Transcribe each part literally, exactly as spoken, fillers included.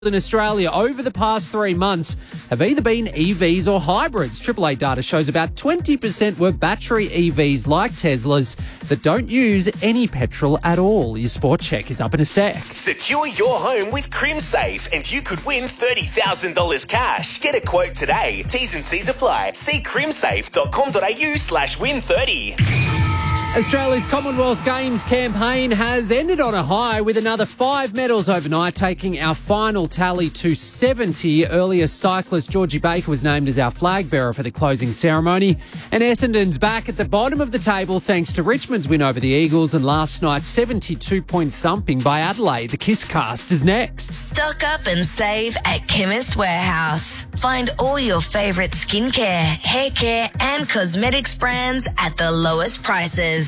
in Australia over the past three months have either been E Vs or hybrids. Triple A data shows about twenty percent were battery E Vs like Teslas that don't use any petrol at all. Your sport check is up in a sec. Secure your home with CrimSafe and you could win thirty thousand dollars cash. Get a quote today. T's and C's apply. See crimsafe dot com dot a u slash win thirty. Australia's Commonwealth Games campaign has ended on a high with another five medals overnight, taking our final tally to seventy. Earlier cyclist Georgie Baker was named as our flag bearer for the closing ceremony. And Essendon's back at the bottom of the table thanks to Richmond's win over the Eagles and last night's seventy-two point thumping by Adelaide. The Kiss Cast is next. Stock up and save at Chemist Warehouse. Find all your favourite skincare, hair care and cosmetics brands at the lowest prices.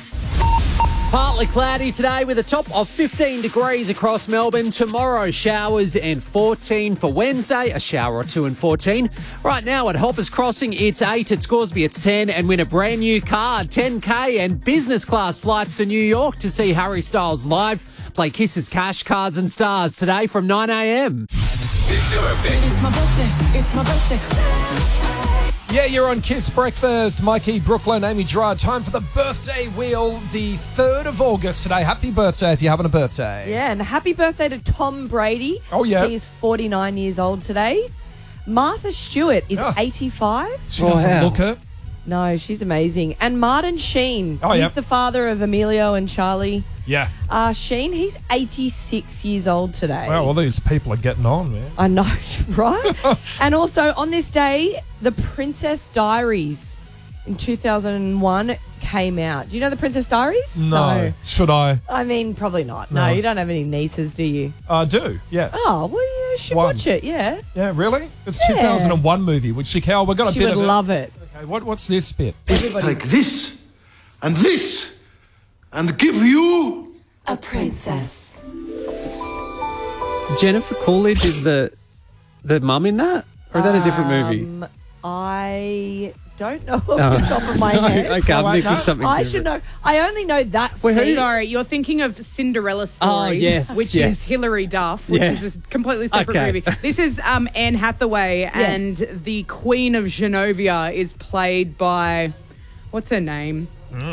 Partly cloudy today with a top of fifteen degrees across Melbourne. Tomorrow, showers and fourteen for Wednesday, a shower or two and fourteen. Right now at Hoppers Crossing, it's eight. At Scoresby, it's ten. And win a brand new car, ten K and business class flights to New York to see Harry Styles live. Play Kisses, Cash, Cars and Stars today from nine a.m. It's your birthday. It's my birthday. It's my birthday. Yeah, you're on Kiss Breakfast. Mikey, Brooklyn, Amy Gerard. Time for the birthday wheel, the third of August today. Happy birthday if you're having a birthday. Yeah, and happy birthday to Tom Brady. Oh, yeah. He's forty-nine years old today. Martha Stewart is Oh. eighty-five. She Oh, doesn't wow. look it. No, she's amazing. And Martin Sheen. Oh, he's yeah. the father of Emilio and Charlie. Yeah. Uh, Sheen, he's eighty-six years old today. Wow, well, these people are getting on, man. I know, right? And also, on this day, The Princess Diaries in two thousand one came out. Do you know The Princess Diaries? No. Should I? I mean, probably not. No, No. you don't have any nieces, do you? I do, yes. Oh, well, you should One. watch it, yeah. Yeah, really? It's Yeah. two thousand one movie, which she can. We've got a She bit would of love it. it. Okay, what, what's this bit? Take this and this and give you A princess. Jennifer Coolidge is the the mum in that? Or is that a different movie? Um, I don't know off the top of my head. Okay, I'm Oh, thinking no. something I different. should know. I only know that Wait, who- scene. Sorry, you're thinking of Cinderella Story, Oh, yes, which yes. is Hilary Duff, which Yes. is a completely separate Okay. movie. This is um, Anne Hathaway, Yes. and the Queen of Genovia is played by, what's her name?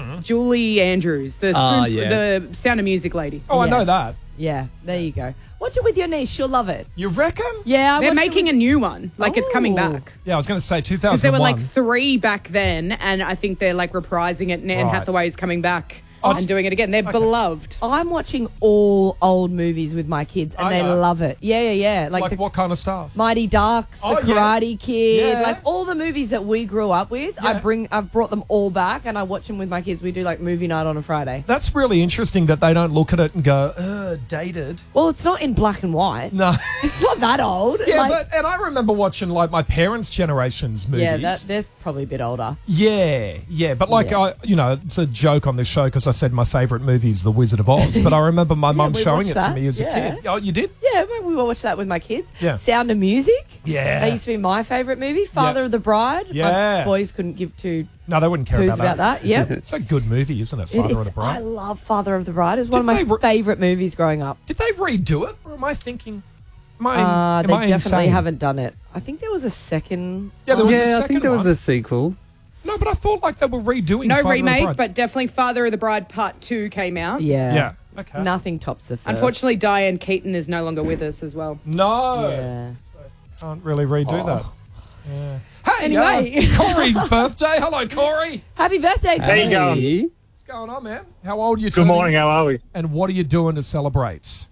Julie Andrews, the, Ah, spoon- yeah. the Sound of Music lady. Oh, I know Yes. that. Yeah, there you go. Watch it with your niece. She'll love it. You reckon? Yeah, I They're watched it making with- a new one, like it's coming Oh. back. Yeah, I was going to say Because there were two thousand one. like three back then, and I think they're like reprising it, and Anne Right. Hathaway is coming back Oh, and doing it again. They're beloved. I'm watching all old movies with my kids, and I they know. love it. Yeah, yeah, yeah. Like, like the what kind of stuff? Mighty Ducks, Oh, The yeah. Karate Kid, Yeah. like all the movies that we grew up with. I Yeah. bring, I've brought them all back, and I watch them with my kids. We do like movie night on a Friday. That's really interesting that they don't look at it and go, ugh, dated. Well, it's not in black and white. No. It's not that old. Yeah, Like- but and I remember watching like my parents' generation's movies. yeah, that, they're probably a bit older. yeah, yeah, but like Yeah. I, you know, it's a joke on this show because I said my favourite movie is The Wizard of Oz, but I remember my mum we showing it watched to that, me as a yeah. kid. Oh, you did? Yeah, we we watched that with my kids. Yeah. Sound of Music. Yeah. That used to be my favourite movie. Father Yeah. of the Bride. Yeah. My boys couldn't give two No, they wouldn't care poos about, about that. Yep. It's a good movie, isn't it? It- Father of it's- the Bride. I love Father of the Bride. It's one Did of they my re- favourite movies growing up. Did they redo it, or am I thinking? Am I, Uh, am they I definitely insane? haven't done it. I think there was a second. Yeah, there was a yeah, I second think there was one. a sequel. No, but I thought like they were redoing. No Father of the remake, Bride. but definitely Father of the Bride Part two came out. Yeah. yeah. Okay. Nothing tops the first. Unfortunately, Diane Keaton is no longer with us as well. No. Yeah. Can't really redo Oh. that. Yeah. Hey, Anyway. uh, Corey's birthday. Hello, Corey. Happy birthday, How Corey. you going? What's going on, man? How old are you? Good turning? morning, how are we? And what are you doing to celebrate?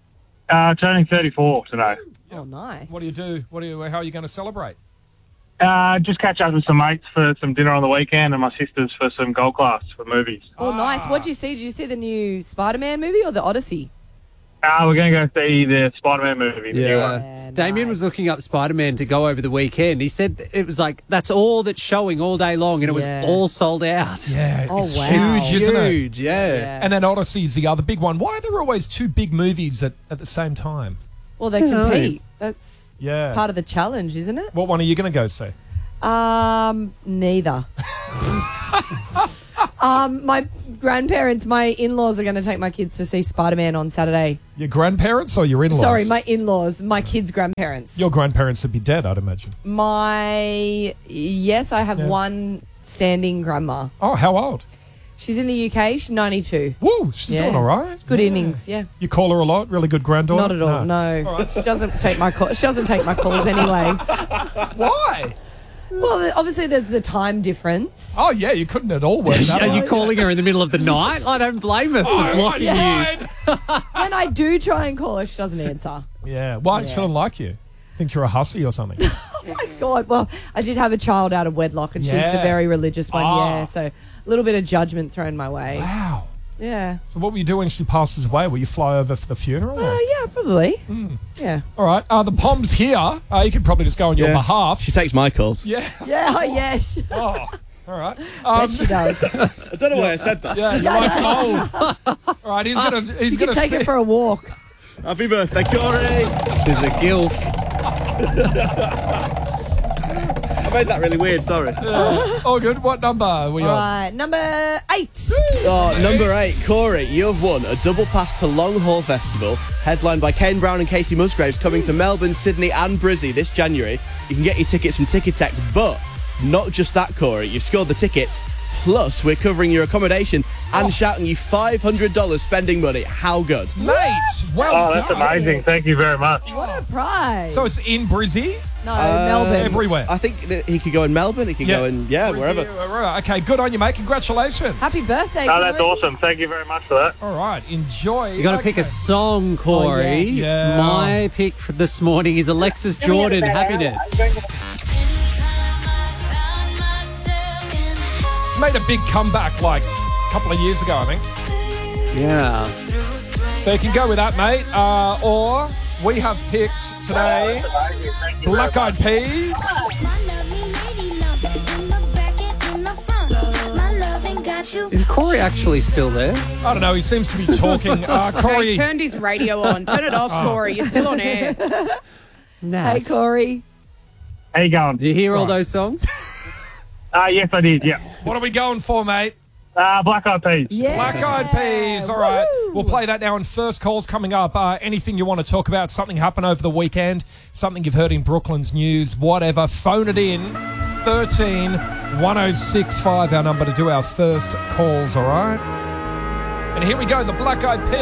Uh, turning thirty-four today. Oh, nice. What do you do? What do you? How are you going to celebrate? Uh, just catch up with some mates for some dinner on the weekend and my sisters for some gold class for movies. Oh, Ah. nice. What did you see? Did you see the new Spider-Man movie or the Odyssey? Uh, we're going to go see the Spider-Man movie, the new one. Yeah, Damien nice. was looking up Spider-Man to go over the weekend. He said it was like, that's all that's showing all day long, and it was Yeah. all sold out. Yeah, Oh, it's wow. huge, isn't it? Huge, yeah. Yeah. And then Odyssey's the other big one. Why are there always two big movies at, at the same time? Well, they know. compete. That's Yeah. part of the challenge, isn't it? What one are you going to go see? Um, neither. Um, my grandparents, my in-laws are going to take my kids to see Spider-Man on Saturday. Your grandparents or your in-laws? Sorry, my in-laws, my kids' grandparents. Your grandparents would be dead, I'd imagine. My, yes, I have Yeah. one standing grandma. Oh, how old? She's in the U K. She's ninety-two. Woo, she's Yeah. doing all right. Good Yeah. innings, yeah. You call her a lot? Really good granddaughter? Not at all, no. She doesn't take my call. She doesn't take my calls anyway. Why? Well, obviously there's the time difference. Oh, yeah, you couldn't at all work that Are out. you calling her in the middle of the night? I don't blame her for Oh, blocking I you. tried. When I do try and call her, she doesn't answer. Yeah, why? She doesn't like you. Think you're a hussy or something. God, well, I did have a child out of wedlock, and she's Yeah. the very religious one, Ah. yeah. So a little bit of judgment thrown my way. Wow. Yeah. So what will you do when she passes away? Will you fly over for the funeral? or- Oh, yeah, probably. Yeah. All right. Uh, the Pom's here. Uh, you can probably just go on your Yeah. behalf. She takes my calls. Yeah. Yeah, oh, yeah. she- Oh, all right. Um, Bet she does. I don't know why I said that. yeah, you like cold. All right, he's gonna. He's You gonna can take spin- her for a walk. Happy birthday, Corey. She's a gilf. I made that really weird, sorry. Oh, good. What number are we All on? right, number eight. Oh, number eight, Corey, you have won a double pass to Long Haul Festival, headlined by Kane Brown and Casey Musgraves, coming to Melbourne, Sydney and Brizzy this January. You can get your tickets from Ticketek, but not just that, Corey. You've scored the tickets, plus we're covering your accommodation and shouting you five hundred dollars spending money. How good? Mate, well Oh, that's done. amazing. Thank you very much. What a prize. So it's in Brizzy? no, Melbourne. Everywhere. I think that he could go in Melbourne, he could go in, yeah, Brizzy, wherever. wherever. Okay, good on you, mate. Congratulations. Happy birthday, Oh, that's Corey. awesome. Thank you very much for that. All right, enjoy. You got to pick a song, Corey. Oh, yes. Yeah. My pick for this morning is Alexis Jordan, Happiness. It's made a big comeback like a couple of years ago, I think. Yeah. So you can go with that, mate. Uh, or we have picked today Black Eyed Peas. Is Corey actually still there? I don't know. He seems to be talking. Uh, Okay, Corey. turned his radio on. Turn it off, Corey. You're still on air. Nah. Hey, Corey. How you going? Do you hear all those songs? Uh, yes, I did, yeah. What are we going for, mate? Uh, Black Eyed Peas. Yeah. Black Eyed Peas. All right. Woo. We'll play that now. And first calls coming up. Uh, anything you want to talk about? Something happened over the weekend? Something you've heard in Brooklyn's news? Whatever. Phone it in. thirteen one oh six five, our number to do our first calls, all right? And here we go. The Black Eyed Peas.